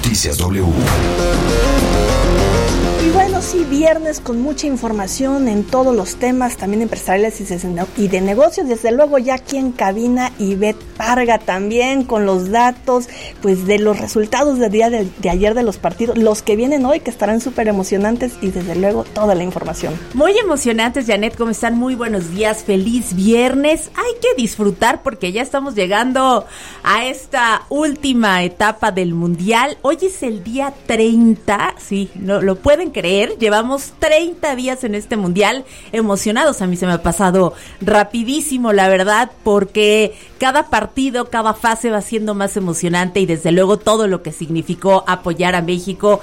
Noticias W. Y bueno, sí, viernes con mucha información en todos los temas, también empresariales y de negocios. Desde luego ya aquí en cabina, Ivette Parga también con los datos pues de los resultados del día de ayer de los partidos, los que vienen hoy, que estarán súper emocionantes, y desde luego toda la información. Muy emocionantes, Janet, ¿cómo están? Muy buenos días, feliz viernes. Hay que disfrutar porque ya estamos llegando a esta última etapa del Mundial. Hoy es el día 30, sí, no lo pueden creer, llevamos 30 días en este Mundial, emocionados. A mí se me ha pasado rapidísimo, la verdad, porque cada partido, cada fase va siendo más emocionante, y desde luego todo lo que significó apoyar a México